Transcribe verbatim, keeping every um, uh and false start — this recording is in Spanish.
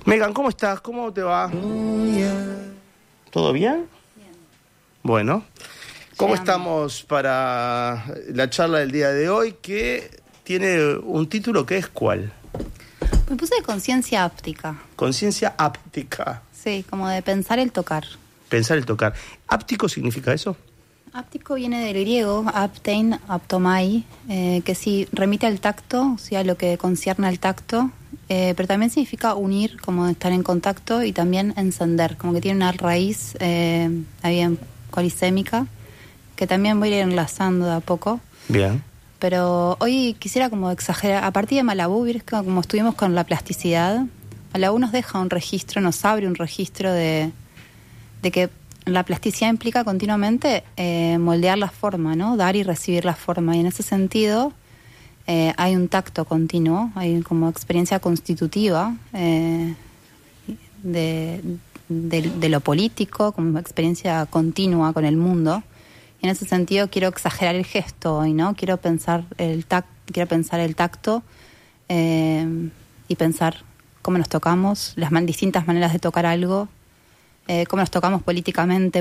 Megan, ¿cómo estás? ¿Cómo te va? ¿Todo bien? Bien. Bueno, ¿cómo Llegando. estamos para la charla del día de hoy? Que tiene un título que es ¿cuál? Me puse de conciencia áptica. Conciencia áptica. Sí, como de pensar el tocar. Pensar el tocar. ¿Áptico significa eso? Áptico viene del griego, aptein, aptomai, eh, que sí remite al tacto, o sea, a lo que concierne al tacto, eh, pero también significa unir, como estar en contacto, y también encender, como que tiene una raíz eh, ahí en polisémica, que también voy a ir enlazando de a poco. Bien. Pero hoy quisiera como exagerar, a partir de Malabú, ¿viste? Como estuvimos con la plasticidad, Malabú nos deja un registro, nos abre un registro de, de que la plasticidad implica continuamente eh, moldear la forma, ¿no? Dar y recibir la forma. Y en ese sentido eh, hay un tacto continuo, hay como experiencia constitutiva eh, de, de, de lo político, como experiencia continua con el mundo. Y en ese sentido quiero exagerar el gesto hoy, ¿no? Quiero pensar el tac, quiero pensar el tacto eh, y pensar cómo nos tocamos, las man- distintas maneras de tocar algo. Eh, cómo nos tocamos políticamente,